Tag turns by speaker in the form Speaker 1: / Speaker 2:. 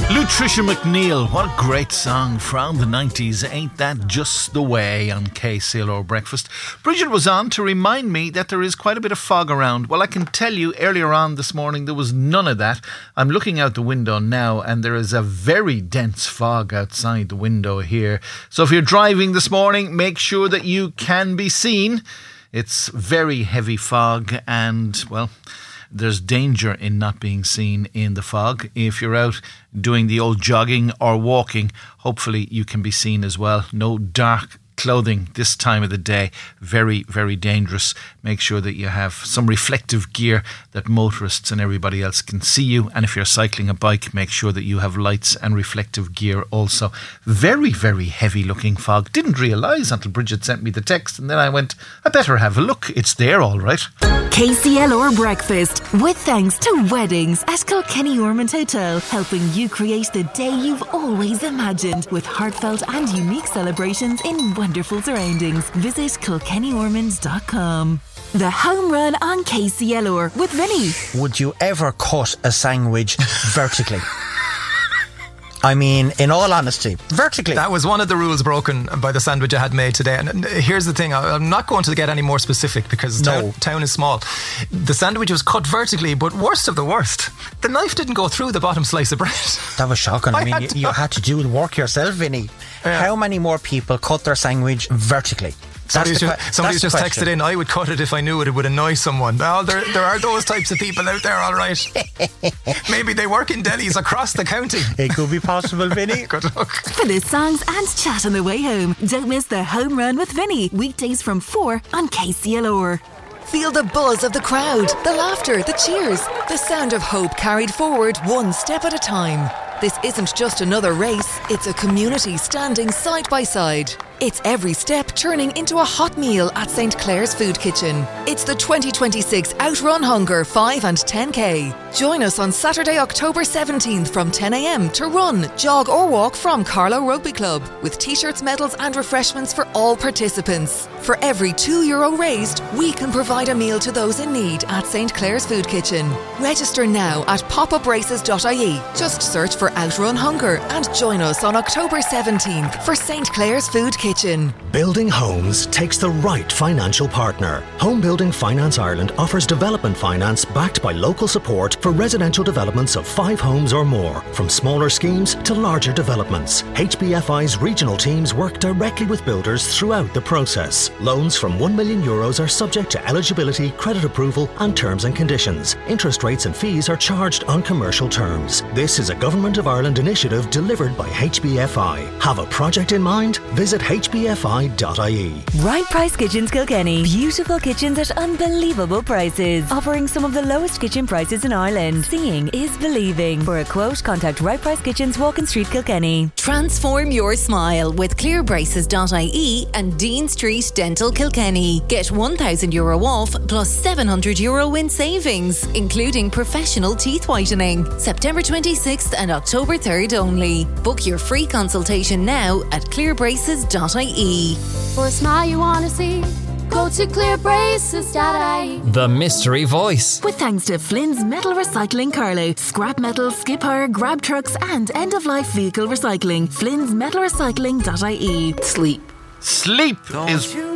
Speaker 1: Lutricia McNeil, what a great song from the 90s. Ain't that just the way on KCLR Breakfast. Bridget was on to remind me that there is quite a bit of fog around. Well, I can tell you earlier on this morning there was none of that. I'm looking out the window now and there is a very dense fog outside the window here. So if you're driving this morning, make sure that you can be seen. It's very heavy fog and, well, there's danger in not being seen in the fog. If you're out doing the old jogging or walking, hopefully you can be seen as well. No dark clothing this time of the day. Very, very dangerous. Make sure that you have some reflective gear that motorists and everybody else can see you. And if you're cycling a bike, make sure that you have lights and reflective gear also. Very, very heavy looking fog. Didn't realise until Bridget sent me the text, and then I went, I better have a look. It's there all right.
Speaker 2: KCLR Breakfast, with thanks to Weddings at Kilkenny Ormond Hotel, helping you create the day you've always imagined with heartfelt and unique celebrations in wonderful surroundings. Visit kilkennyormond.com. The Home Run on KCLR with Vinny.
Speaker 3: Would you ever cut a sandwich vertically? I mean, in all honesty, vertically.
Speaker 4: That was one of the rules broken by the sandwich I had made today. And here's the thing, I'm not going to get any more specific because town is small. The sandwich was cut vertically, but worst of the worst, the knife didn't go through the bottom slice of bread.
Speaker 3: That was shocking. I mean, you had to do the work yourself, Vinny. Yeah. How many more people cut their sandwich vertically?
Speaker 4: Somebody's just texted in, I would cut it if I knew it would annoy someone. Well, there are those types of people out there, all right. Maybe they work in delis across the county.
Speaker 3: It could be possible, Vinny.
Speaker 4: Good luck.
Speaker 2: For the songs and chat on the way home, don't miss the Home Run with Vinny. Weekdays from 4 on KCLR.
Speaker 5: Feel the buzz of the crowd, the laughter, the cheers, the sound of hope carried forward one step at a time. This isn't just another race, it's a community standing side by side. It's every step turning into a hot meal at St. Clair's Food Kitchen. It's the 2026 Outrun Hunger 5 and 10K. Join us on Saturday, October 17th from 10 a.m. to run, jog or walk from Carlow Rugby Club with t-shirts, medals and refreshments for all participants. For every €2 raised, we can provide a meal to those in need at St. Clair's Food Kitchen. Register now at popupraces.ie. Just search for Outrun Hunger and join us on October 17th for St. Clair's Food Kitchen.
Speaker 6: Building homes takes the right financial partner. Home Building Finance Ireland offers development finance backed by local support for residential developments of 5 homes or more, from smaller schemes to larger developments. HBFI's regional teams work directly with builders throughout the process. Loans from €1 million are subject to eligibility, credit approval and terms and conditions. Interest rates and fees are charged on commercial terms. This is a Government of Ireland initiative delivered by HBFI. Have a project in mind? Visit hbfi.ie.
Speaker 2: Right Price Kitchens Kilkenny. Beautiful kitchens at unbelievable prices. Offering some of the lowest kitchen prices in Ireland. Seeing is believing. For a quote, contact Right Price Kitchens, Walking Street, Kilkenny.
Speaker 7: Transform your smile with clearbraces.ie and Dean Street Dental Kilkenny. Get €1,000 off plus €700 in savings, including professional teeth whitening. September 26th and October 3rd only. Book your free consultation now at clearbraces.ie.
Speaker 8: For a smile you want to see, go to clearbraces.ie.
Speaker 9: The Mystery Voice.
Speaker 2: With thanks to Flynn's Metal Recycling Carlow, scrap metal, skip hire, grab trucks and end-of-life vehicle recycling. Flynn's Metal Recycling.ie.
Speaker 1: Sleep is